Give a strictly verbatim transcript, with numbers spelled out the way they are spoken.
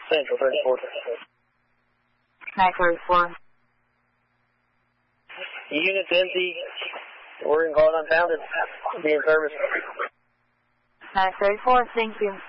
Central thirty-four. Mac thirty-four. Units empty. We're in call unfounded. Be in service. Mac thirty-four, thank you.